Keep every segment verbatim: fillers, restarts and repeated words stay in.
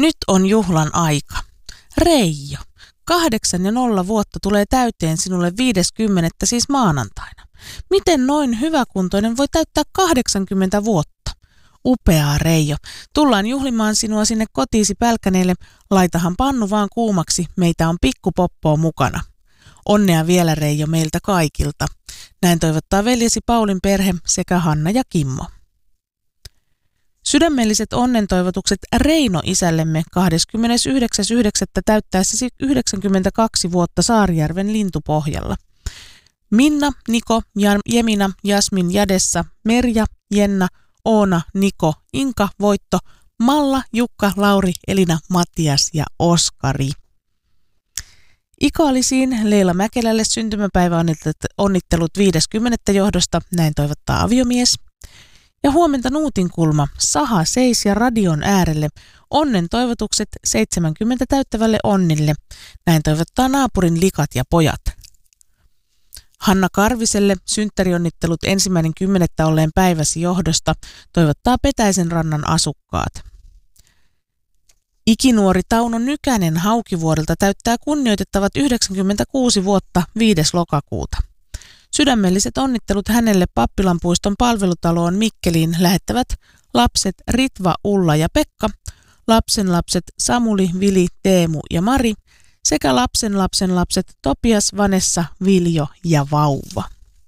Nyt on juhlan aika. Reijo, kahdeksan ja nolla vuotta tulee täyteen sinulle viideskymmenettä siis maanantaina. Miten noin hyväkuntoinen voi täyttää kahdeksankymmentä vuotta? Upeaa, Reijo. Tullaan juhlimaan sinua sinne kotiisi Pälkäneelle. Laitahan pannu vaan kuumaksi. Meitä on pikkupoppoa mukana. Onnea vielä, Reijo, meiltä kaikilta. Näin toivottaa veljesi Paulin perhe sekä Hanna ja Kimmo. Sydämelliset onnentoivotukset Reino-isällemme kahdeskymmenesyhdeksäs yhdeksättä täyttäessäsi yhdeksänkymmentäkaksi vuotta Saarijärven lintupohjalla. Minna, Niko, Jemina, Jasmin, Jadessa, Merja, Jenna, Oona, Niko, Inka, Voitto, Malla, Jukka, Lauri, Elina, Matias ja Oskari. Ikaallisiin Leila Mäkelälle syntymäpäivä onnittelut viideskymmenettä johdosta, näin toivottaa aviomies. Ja huomenta Nuutinkulma, Saha seis ja radion äärelle, onnen toivotukset seitsemänkymmentä täyttävälle Onnille, näin toivottaa naapurin likat ja pojat. Hanna Karviselle synttärionnittelut ensimmäinen kymmenettä olleen päiväsi johdosta, toivottaa Petäisen rannan asukkaat. Ikinuori Tauno Nykänen Haukivuodelta täyttää kunnioitettavat yhdeksänkymmentäkuusi vuotta viides lokakuuta. Sydämelliset onnittelut hänelle Pappilanpuiston palvelutaloon Mikkeliin lähettävät lapset Ritva, Ulla ja Pekka, lapsenlapset Samuli, Vili, Teemu ja Mari sekä lapsenlapsenlapset Topias, Vanessa, Viljo ja Vauva.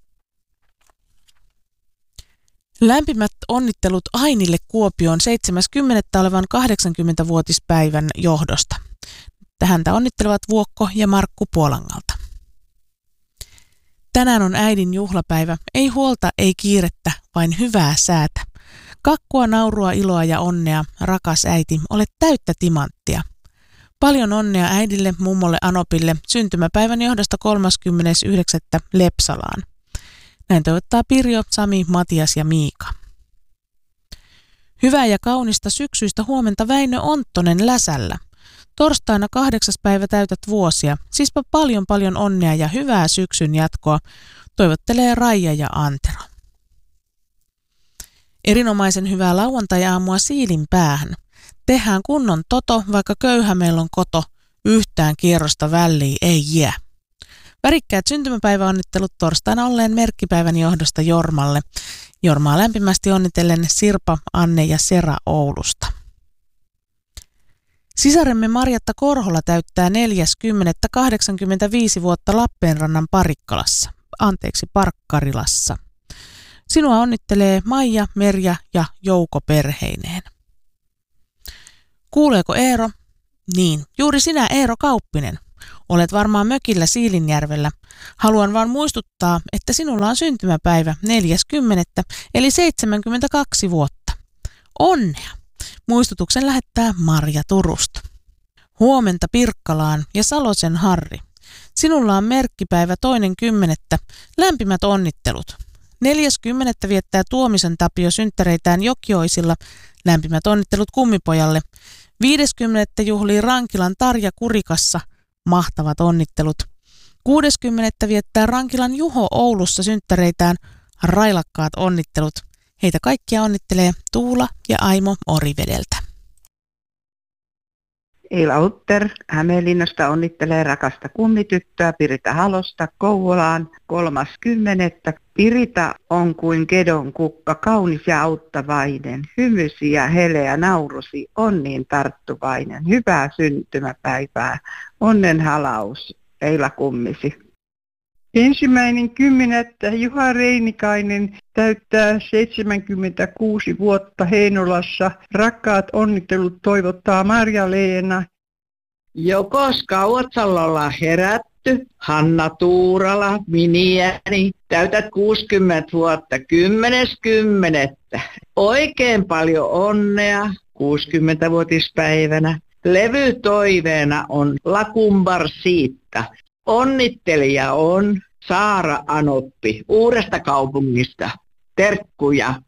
Lämpimät onnittelut Ainille Kuopioon seitsemäs kymmenettä olevan kahdeksankymmentävuotispäivän johdosta. Häntä onnittelevat Vuokko ja Markku Puolangalta. Tänään on äidin juhlapäivä. Ei huolta, ei kiirettä, vain hyvää säätä. Kakkua, naurua, iloa ja onnea, rakas äiti, olet täyttä timanttia. Paljon onnea äidille, mummolle Anopille, syntymäpäivän johdosta kolmaskymmenes yhdeksättä Lepsalaan. Näin toivottaa Pirjo, Sami, Matias ja Miika. Hyvää ja kaunista syksyistä huomenta Väinö Onttonen Läsällä. Torstaina kahdeksas päivä täytät vuosia, siispä paljon paljon onnea ja hyvää syksyn jatkoa, toivottelee Raija ja Antero. Erinomaisen hyvää lauantai-aamua siilin päähän. Tehdään kunnon toto, vaikka köyhä meillä on koto, yhtään kierrosta väliin ei jää. Värikkäät syntymäpäiväonnittelut torstaina olleen merkkipäivän johdosta Jormalle. Jormaa lämpimästi onnitellen Sirpa, Anne ja Sera Oulusta. Sisaremme Marjatta Korhola täyttää neljäs kymmenettä kahdeksankymmentäviisi vuotta Lappeenrannan Parikkalassa, anteeksi Parkkarilassa. Sinua onnittelee Maija, Merja ja Jouko perheineen. Kuuleeko Eero? Niin, juuri sinä Eero Kauppinen. Olet varmaan mökillä Siilinjärvellä. Haluan vaan muistuttaa, että sinulla on syntymäpäivä neljäs kymmenettä eli seitsemänkymmentäkaksi vuotta. Onnea! Muistutuksen lähettää Marja Turusta. Huomenta Pirkkalaan ja Salosen Harri. Sinulla on merkkipäivä toinen kymmenettä. Lämpimät onnittelut. Neljäs kymmenettä viettää Tuomisen Tapio synttäreitään Jokioisilla. Lämpimät onnittelut kummipojalle. Viides kymmenettä juhlii Rankilan Tarja Kurikassa. Mahtavat onnittelut. Kuudes kymmenettä viettää Rankilan Juho Oulussa synttäreitään. Railakkaat onnittelut. Heitä kaikkia onnittelee Tuula ja Aimo Orivedeltä. Eila Utter Hämeenlinnasta onnittelee rakasta kummityttöä Pirita Halosta Kouvolaan kolmas kymmenettä. Pirita on kuin kedon kukka, kaunis ja auttavainen, hymysi ja heleä naurusi, onniin tarttuvainen. Hyvää syntymäpäivää, onnen halaus, Eila Kummisi. Ensimmäinen kymmenettä Juha Reinikainen täyttää seitsemänkymmentäkuusi vuotta Heinolassa. Rakkaat onnittelut toivottaa Marja-Leena. Jo koska Uotsalla ollaan herätty, Hanna Tuurala, miniäni, täytät kuusikymmentä vuotta, kymmenes kymmenettä. Oikein paljon onnea kuusikymmentävuotispäivänä. Levytoiveena on Lakumbar Siitta. Onnittelija on Saara Anoppi Uudesta Kaupungista. Terkkuja.